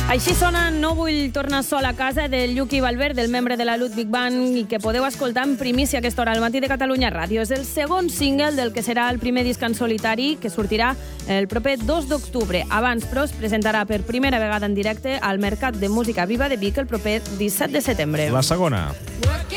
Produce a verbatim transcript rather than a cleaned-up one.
Així sona No vull tornar sol a casa de Lluc i Valverde, el membre de la Ludwig Band, i que podeu escoltar en primícia aquesta hora al matí de Catalunya Ràdio. És el segon single del que serà el primer disc en solitari, que sortirà el proper dos d'octubre. Abans, però, es presentarà per primera vegada en directe al Mercat de Música Viva de Vic el proper disset de setembre. La segona.